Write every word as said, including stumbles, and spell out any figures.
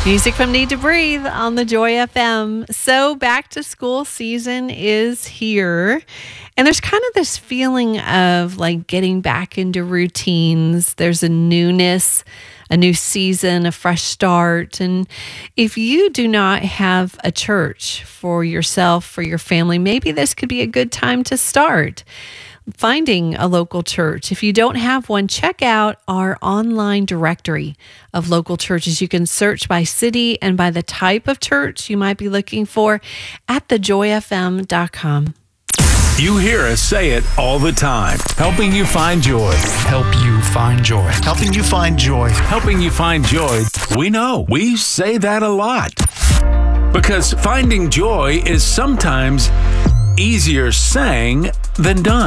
Music from Need to Breathe on the Joy F M. So back to school season is here. And there's kind of this feeling of like getting back into routines. There's a newness, a new season, a fresh start. And if you do not have a church for yourself, for your family, maybe this could be a good time to start finding a local church. If you don't have one, check out our online directory of local churches. You can search by city and by the type of church you might be looking for at the joy f m dot com. You hear us say it all the time. Helping you find joy. Help you find joy. Helping you find joy. Helping you find joy. We know. We say that a lot. Because finding joy is sometimes easier saying than done.